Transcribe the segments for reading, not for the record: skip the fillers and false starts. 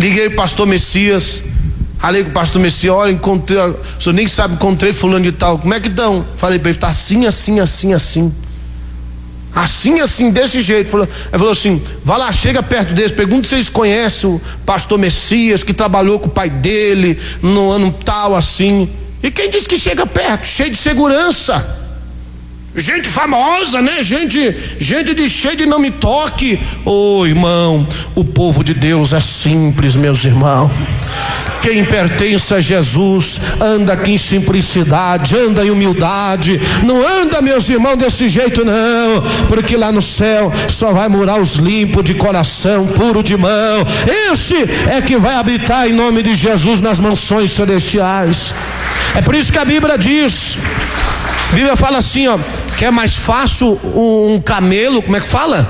Liguei pro pastor Messias, falei com o pastor Messias, olha, encontrei, o senhor nem sabe, encontrei fulano de tal, como é que estão? Falei para ele, tá assim, assim, assim, assim. Assim, assim, desse jeito. Ele falou assim, vai lá, chega perto deles, pergunta se eles conhecem o pastor Messias, que trabalhou com o pai dele no ano tal, assim. E quem disse que chega perto? Cheio de segurança, gente famosa, né? Gente cheio de não me toque. Irmão, o povo de Deus é simples, meus irmãos. Quem pertence a Jesus anda aqui em simplicidade, anda em humildade, não anda, meus irmãos, desse jeito não, porque lá no céu só vai morar os limpos de coração, puro de mão. Esse é que vai habitar em nome de Jesus nas mansões celestiais. É por isso que a Bíblia diz, a Bíblia fala assim, ó, que é mais fácil um camelo, como é que fala?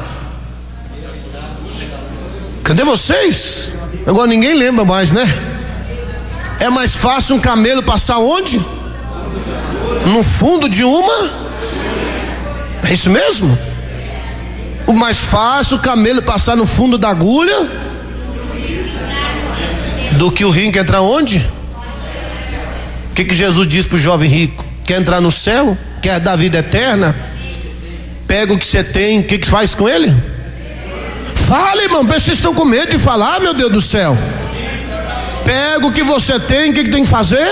Cadê vocês? Agora ninguém lembra mais, né? É mais fácil um camelo passar onde? No fundo de uma? É isso mesmo? O mais fácil o camelo passar no fundo da agulha do que o rico entrar onde? O que Jesus disse para o jovem rico? Quer entrar no céu? Quer dar vida eterna? Pega o que você tem, o que faz com ele? Fala, irmão, vocês estão com medo de falar, meu Deus do céu. Pega o que você tem, o que tem que fazer?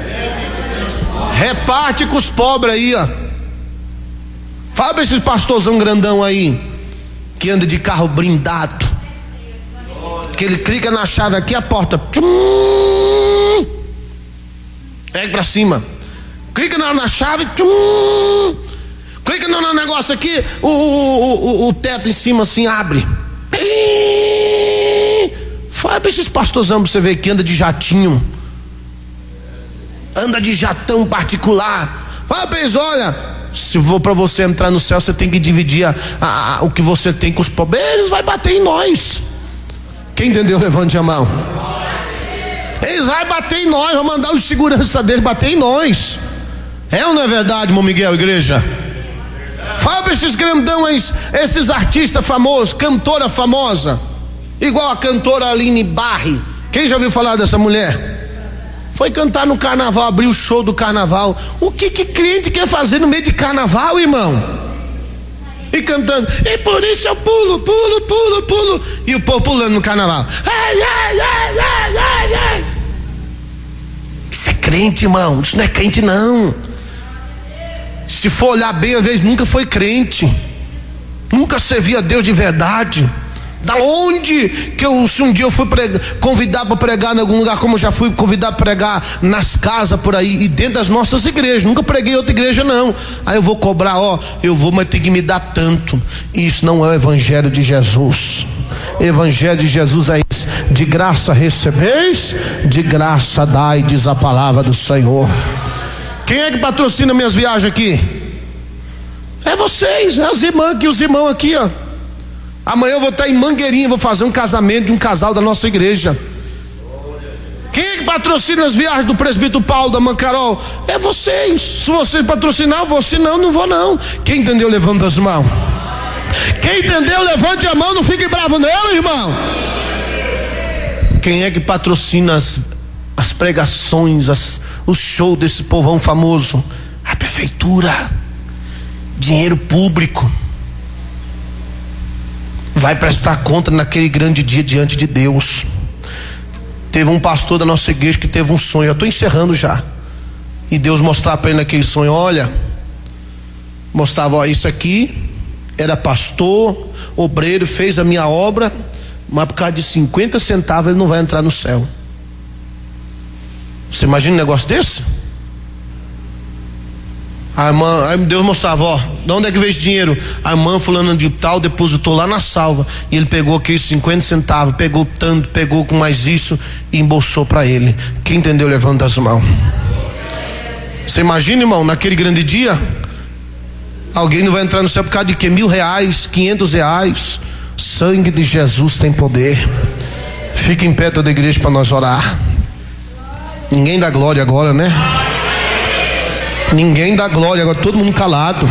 Reparte com os pobres aí, ó. Fala pra esses pastorzão grandão aí, que anda de carro blindado, que ele clica na chave aqui, a porta pega pra cima, clica na chave, clica no negócio aqui, o teto em cima assim abre. Fala pra esses pastorzão pra você ver que anda de jatinho, anda de jatão particular. Fala pra eles, olha, se for pra você entrar no céu, você tem que dividir o que você tem com os pobres. Eles vão bater em nós. Quem entendeu, levante a mão. Eles vão bater em nós, vão mandar os segurança deles bater em nós. É ou não é verdade, irmão Miguel, igreja? Fala pra esses grandão, esses artistas famosos, cantora famosa, igual a cantora Aline Barre. Quem já ouviu falar dessa mulher? Foi cantar no carnaval, abriu o show do carnaval. O que crente quer fazer no meio de carnaval, irmão? E cantando, e por isso eu pulo, pulo, pulo, pulo. E o povo pulando no carnaval. Ai, ai, ai, ai, ai, ai. Isso é crente, irmão. Isso não é crente, não. Se for olhar bem, às vezes nunca foi crente, nunca servia a Deus de verdade. Da onde que se um dia eu fui convidado para pregar em algum lugar, como eu já fui convidado para pregar nas casas por aí e dentro das nossas igrejas, nunca preguei em outra igreja não. Aí eu vou cobrar, mas tem que me dar tanto. Isso não é o evangelho de Jesus. O evangelho de Jesus é isso: de graça recebeis, de graça dai, diz a palavra do Senhor. Quem é que patrocina minhas viagens aqui? É vocês, as irmãs aqui, os irmãos aqui, ó. Amanhã eu vou estar em Mangueirinha, vou fazer um casamento de um casal da nossa igreja. Quem é que patrocina as viagens do presbítero Paulo, da mãe Carol? É vocês. Se vocês patrocinar, eu vou, se não vou não. Quem entendeu, levanta as mãos. Quem entendeu, levante a mão, não fique bravo não, irmão. Quem é que patrocina as pregações, os shows desse povão famoso? A prefeitura. Dinheiro público. Vai prestar conta naquele grande dia diante de Deus. Teve um pastor da nossa igreja que teve um sonho, eu estou encerrando já, e Deus mostrava para ele naquele sonho, mostrava, isso aqui era pastor, obreiro, fez a minha obra, mas por causa de 50 centavos ele não vai entrar no céu. Você imagina um negócio desse? Aí Deus mostrava, de onde é que veio esse dinheiro? A irmã fulana de tal depositou lá na salva, e ele pegou aqueles 50 centavos, pegou tanto, pegou com mais isso e embolsou para ele. Quem entendeu, levanta as mãos. Você imagina, irmão, naquele grande dia, alguém não vai entrar no céu por causa de quê? R$1.000, R$500. Sangue de Jesus tem poder. Fica em pé toda a igreja para nós orar. Ninguém dá glória agora, né? Ninguém dá glória agora, todo mundo calado.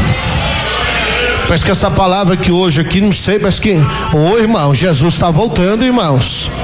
Parece que essa palavra que hoje aqui, não sei, parece que, irmão, Jesus está voltando, irmãos.